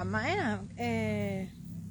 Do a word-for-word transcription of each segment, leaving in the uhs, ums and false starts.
maena, eh,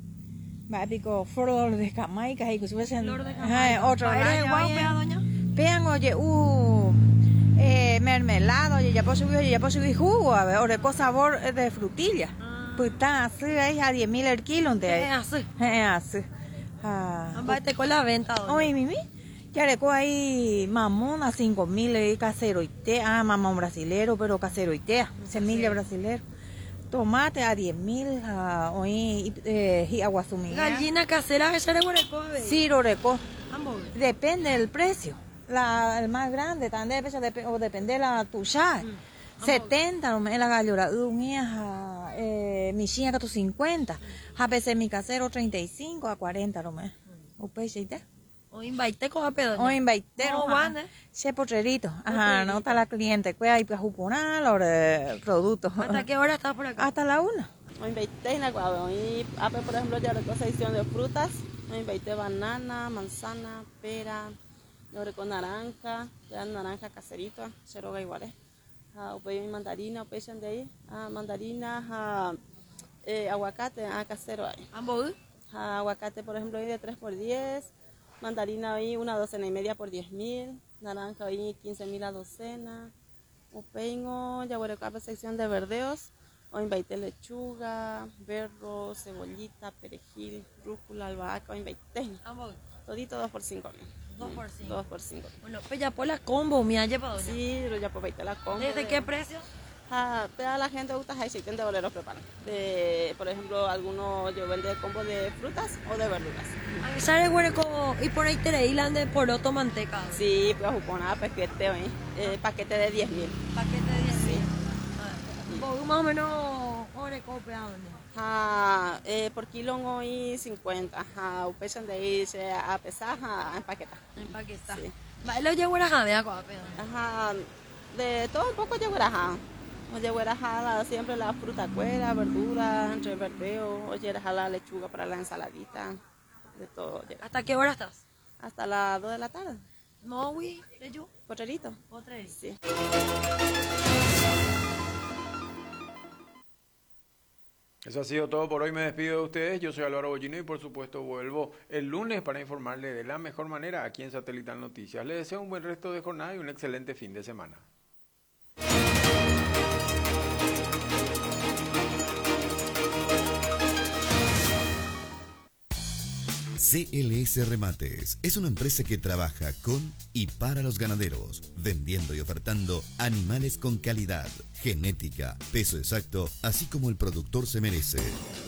va pico flor de Jamaica y que suelen Flor de Jamaica. otro ¿Eres guau, pea, doña? pean oye u eh, mermelada, oye ya puedo subir, oye ya puedo subir jugo, a ver, o con sabor de frutilla. Ah. Pues está así ahí a diez mil el kilo, Es de así. eh, así. Ah, Vamos a con la venta, doña. oye mimi. Ya le cojo ahí mamón a cinco mil y casero y té, ah, mamón brasilero, pero casero y té, semilla brasilero. Tomate a diez mil, ah, hoy eh, y aguasumía. Gallina casera, esa era huereco, a ver. Sí, roreco. Ambos. Depende del precio. La, el más grande, también depende, o depende de la tuya. Mm. setenta, no me la gallora, unía, eh, mi china que tu cincuenta. A veces mi casero treinta y cinco a cuarenta, no me. O peixe y té. Hoy invité con a pedo. O invaitero, No, van, eh. se potrerito. Ajá, no está la cliente, que hay para juponar los eh, productos. ¿Hasta qué hora estás por acá? Hasta la una. Hoy invité na guava, hoy ape por ejemplo ya recoge sección de frutas, hoy invité banana, manzana, pera, yo recoge naranja, ya naranja caserito, cheroga igual eh. Ah, hoy mandarina, hoy de ahí, ah, mandarina, ah, eh, aguacate, ah, casero ahí. Ambos. Ah, aguacate por ejemplo hoy de tres por diez, mandarina hoy una docena y media por diez mil, naranja hoy quince mil a docena, upengo, ya voy a recoger sección de verdeos. Hoy invité lechuga, berro, cebollita, perejil, rúcula, albahaca, hoy invité. Ambos. Todito dos por cinco mil. Dos por cinco. Dos por cinco. Bueno, pues ya por la combo, me ha llevado. Sí, pero ya por veinte la compra. ¿Desde qué precio? Ah, pero a la gente gusta hay de boleros preparan. De, por ejemplo, algunos yo venden combo de frutas o de verduras. A esa es huereco y por ahí te hilan de poroto manteca. Sí, pues jupona, pesquete, ¿eh? Eh, paquete de diez mil. Paquete de diez. Sí. Ah, más o menos huereco peado. Ah, eh, por kilo hoy cincuenta, ajá, pesan de ahí se a pesar, a empaquetar. Empaquetar. Sí. Va, lo llevo a la jadea, pedo. Ajá, de todo un poco llevo ajá. Oye, jala siempre la fruta cuera, verdura, entre verdeo, oye, jala lechuga para la ensaladita, de todo. Oye. ¿Hasta qué hora estás? Hasta las dos de la tarde. No, güey, ¿de yo? ¿Potrerito? Otra vez. Sí. Eso ha sido todo por hoy. Me despido de ustedes. Yo soy Álvaro Bollino y por supuesto vuelvo el lunes para informarle de la mejor manera aquí en Satelital Noticias. Les deseo un buen resto de jornada y un excelente fin de semana. C L S Remates es una empresa que trabaja con y para los ganaderos, vendiendo y ofertando animales con calidad, genética, peso exacto, así como el productor se merece.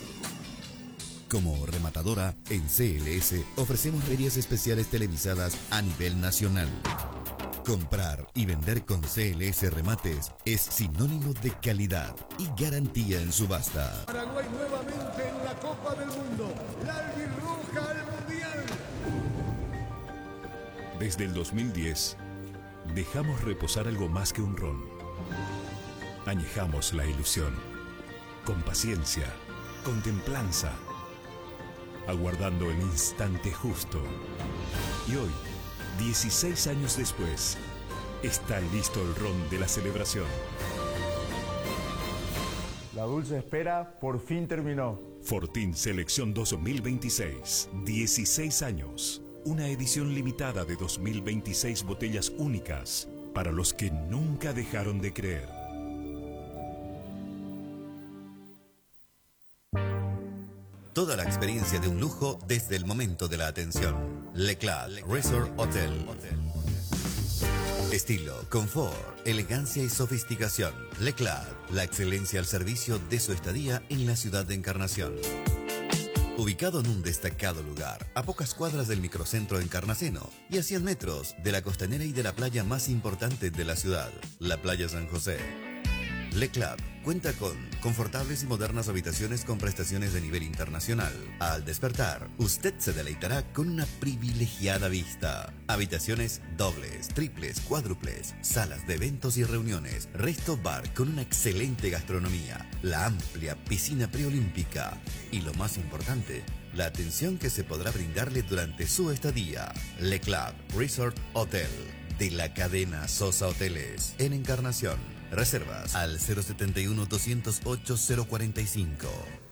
Como rematadora, en C L S ofrecemos ferias especiales televisadas a nivel nacional. Comprar y vender con C L S Remates es sinónimo de calidad y garantía en subasta. Paraguay nuevamente en la Copa del Mundo. La albirroja al Mundial. Desde el dos mil diez, dejamos reposar algo más que un ron. Añejamos la ilusión, con paciencia, con templanza, aguardando el instante justo. Y hoy, dieciséis años después, está listo el ron de la celebración. La dulce espera por fin terminó. Fortín Selección dos mil veintiséis, dieciséis años. Una edición limitada de dos mil veintiséis botellas únicas para los que nunca dejaron de creer. Toda la experiencia de un lujo desde el momento de la atención. Leclerc Resort Hotel. Estilo, confort, elegancia y sofisticación. Leclerc, la excelencia al servicio de su estadía en la ciudad de Encarnación. Ubicado en un destacado lugar, a pocas cuadras del microcentro de Encarnaceno y a cien metros de la costanera y de la playa más importante de la ciudad, la Playa San José. Leclerc cuenta con confortables y modernas habitaciones con prestaciones de nivel internacional. Al despertar, usted se deleitará con una privilegiada vista. Habitaciones dobles, triples, cuádruples, salas de eventos y reuniones, resto bar con una excelente gastronomía, la amplia piscina preolímpica y lo más importante, la atención que se podrá brindarle durante su estadía. Leclerc Resort Hotel, de la cadena Sosa Hoteles, en Encarnación. Reservas al cero setenta y uno, doscientos ocho, cero cuarenta y cinco.